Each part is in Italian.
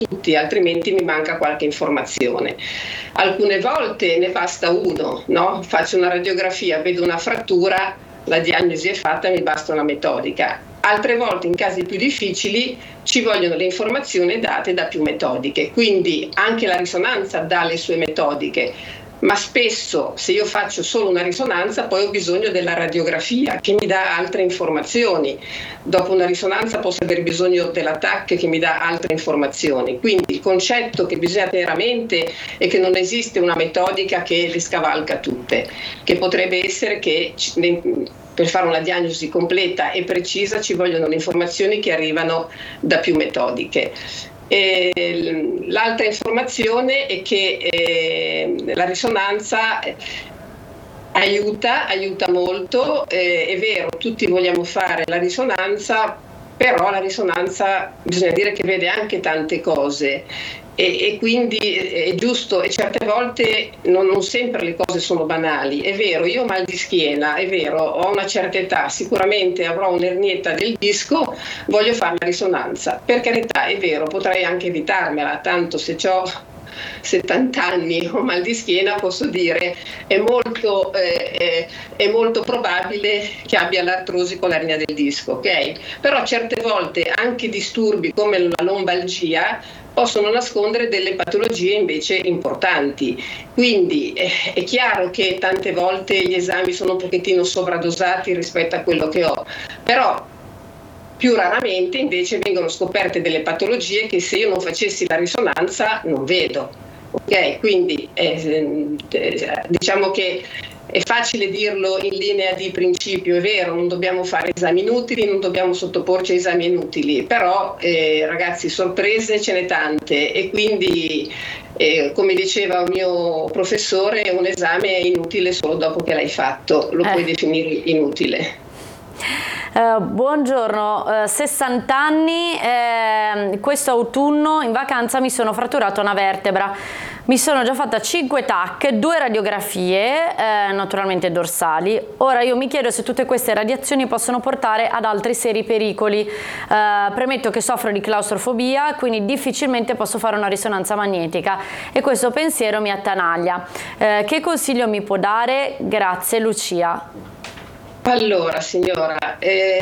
tutti, altrimenti mi manca qualche informazione. Alcune volte ne basta uno, no? Faccio una radiografia, vedo una frattura, la diagnosi è fatta, mi basta una metodica. Altre volte, in casi più difficili, ci vogliono le informazioni date da più metodiche, quindi anche la risonanza dà le sue metodiche. Ma spesso, se io faccio solo una risonanza, poi ho bisogno della radiografia che mi dà altre informazioni. Dopo una risonanza posso aver bisogno della TAC che mi dà altre informazioni. Quindi il concetto che bisogna tenere a mente è che non esiste una metodica che le scavalca tutte, che potrebbe essere che per fare una diagnosi completa e precisa ci vogliono le informazioni che arrivano da più metodiche. L'altra informazione è che la risonanza aiuta molto, è vero, tutti vogliamo fare la risonanza, però la risonanza bisogna dire che vede anche tante cose e quindi è giusto, e certe volte non sempre le cose sono banali. È vero, io ho mal di schiena, è vero, ho una certa età, sicuramente avrò un'ernietta del disco, voglio fare la risonanza. Per carità, è vero, potrei anche evitarmela, tanto se ho 70 anni ho mal di schiena, posso dire è molto probabile che abbia l'artrosi con l'ernia del disco, ok? Però certe volte anche disturbi come la lombalgia possono nascondere delle patologie invece importanti. Quindi è chiaro che tante volte gli esami sono un pochettino sovradosati rispetto a quello che ho, però più raramente invece vengono scoperte delle patologie che se io non facessi la risonanza non vedo. Ok, quindi diciamo che è facile dirlo in linea di principio, è vero, non dobbiamo fare esami inutili, non dobbiamo sottoporci a esami inutili, però ragazzi, sorprese ce n'è tante e quindi come diceva un mio professore, un esame è inutile solo dopo che l'hai fatto, lo puoi definire inutile. Buongiorno, 60 anni, questo autunno in vacanza mi sono fratturato una vertebra, mi sono già fatta 5 TAC, 2 radiografie, naturalmente dorsali. Ora io mi chiedo se tutte queste radiazioni possono portare ad altri seri pericoli. Premetto che soffro di claustrofobia, quindi difficilmente posso fare una risonanza magnetica e questo pensiero mi attanaglia. Che consiglio mi può dare? Grazie, Lucia. Allora signora,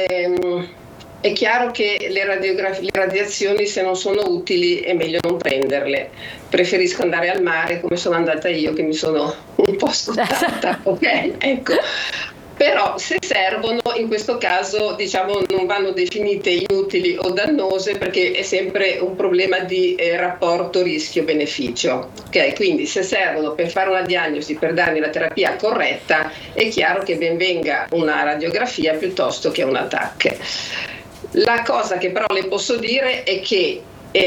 è chiaro che le radiazioni se non sono utili è meglio non prenderle. Preferisco andare al mare come sono andata io che mi sono un po' scordata, ok? Ecco. Però se servono, in questo caso diciamo non vanno definite inutili o dannose perché è sempre un problema di rapporto rischio-beneficio. Okay? Quindi se servono per fare una diagnosi, per darmi la terapia corretta, è chiaro che ben venga una radiografia piuttosto che una TAC. La cosa che però le posso dire è che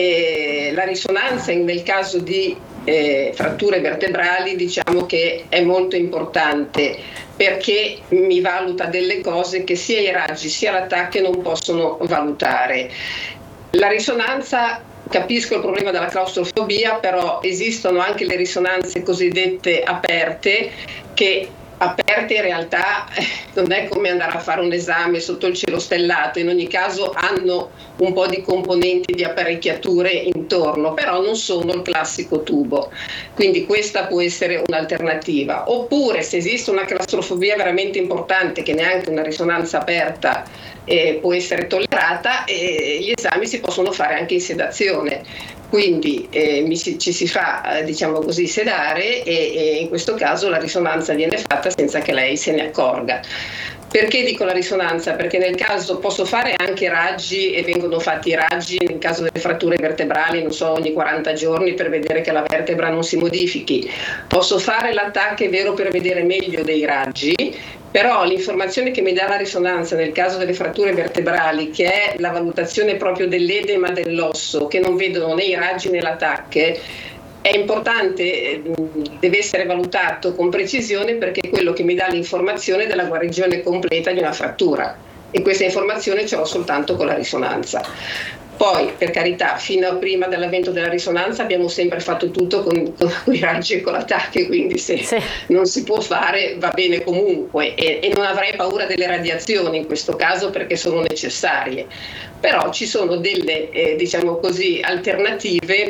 la risonanza nel caso di fratture vertebrali diciamo che è molto importante perché mi valuta delle cose che sia i raggi sia la TAC non possono valutare. La risonanza, capisco il problema della claustrofobia, però esistono anche le risonanze cosiddette aperte che aperte in realtà non è come andare a fare un esame sotto il cielo stellato, in ogni caso hanno un po' di componenti di apparecchiature intorno, però non sono il classico tubo, quindi questa può essere un'alternativa. Oppure se esiste una claustrofobia veramente importante che neanche una risonanza aperta può essere tollerata, gli esami si possono fare anche in sedazione. Quindi ci si fa, diciamo così, sedare e in questo caso la risonanza viene fatta senza che lei se ne accorga. Perché dico la risonanza? Perché nel caso posso fare anche raggi e vengono fatti i raggi nel caso delle fratture vertebrali, non so, ogni 40 giorni per vedere che la vertebra non si modifichi. Posso fare la TAC, è vero, per vedere meglio dei raggi, però l'informazione che mi dà la risonanza nel caso delle fratture vertebrali, che è la valutazione proprio dell'edema dell'osso, che non vedono né i raggi né la TAC, è importante, deve essere valutato con precisione perché è quello che mi dà l'informazione della guarigione completa di una frattura e questa informazione ce l'ho soltanto con la risonanza. Poi, per carità, fino a prima dell'avvento della risonanza abbiamo sempre fatto tutto con i raggi e con la TAC, quindi se non si può fare va bene comunque e non avrei paura delle radiazioni in questo caso perché sono necessarie. Però ci sono delle, diciamo così, alternative